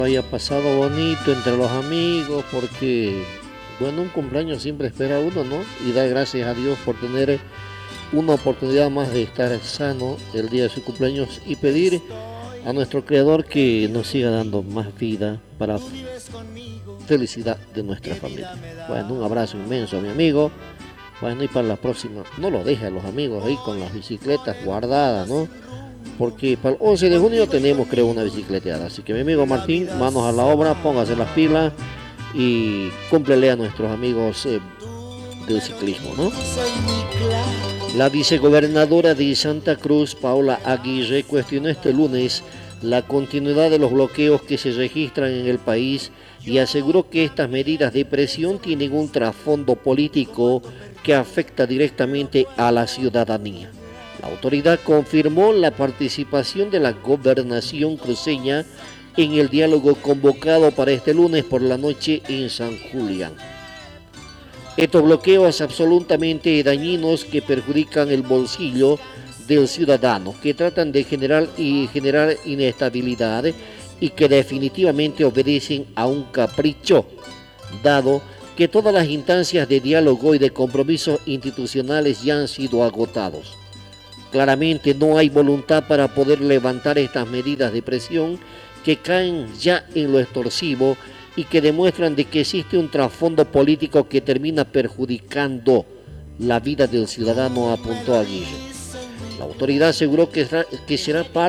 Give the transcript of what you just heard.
haya pasado bonito entre los amigos, porque, bueno, un cumpleaños siempre espera uno, ¿no? Y da gracias a Dios por tener una oportunidad más de estar sano el día de su cumpleaños y pedir a nuestro Creador que nos siga dando más vida para felicidad de nuestra familia. Bueno, un abrazo inmenso a mi amigo. Bueno, y para la próxima, no lo deje a los amigos ahí con las bicicletas guardadas, ¿no? Porque para el 11 de junio tenemos, creo, una bicicleteada. Así que mi amigo Martín, manos a la obra, póngase las pilas y cúmplele a nuestros amigos del ciclismo, ¿no? La vicegobernadora de Santa Cruz, Paula Aguirre, cuestionó este lunes la continuidad de los bloqueos que se registran en el país y aseguró que estas medidas de presión tienen un trasfondo político que afecta directamente a la ciudadanía. La autoridad confirmó la participación de la gobernación cruceña en el diálogo convocado para este lunes por la noche en San Julián. Estos bloqueos absolutamente dañinos que perjudican el bolsillo del ciudadano, que tratan de generar inestabilidad y que definitivamente obedecen a un capricho, dado que todas las instancias de diálogo y de compromisos institucionales ya han sido agotados. Claramente no hay voluntad para poder levantar estas medidas de presión que caen ya en lo extorsivo y que demuestran de que existe un trasfondo político que termina perjudicando la vida del ciudadano, apuntó Aguirre. La autoridad aseguró que será parte